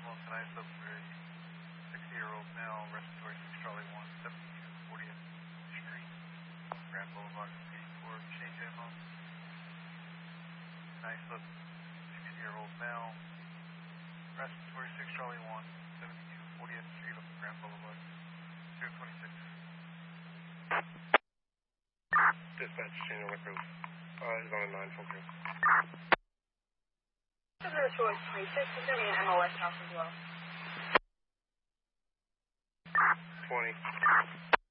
ambulance and ISO for a 60-year-old male, respiratory 6 Charlie 1, 40th Street, Grand Boulevard, P4, change ambulance. ISO 60-year-old male, respiratory 6 Charlie 1, 40th Street, Grand Boulevard, 026. Dispatch, Channel Liquor, is on a 9-4. There's Royce 26, is there an MOS house as well? 20.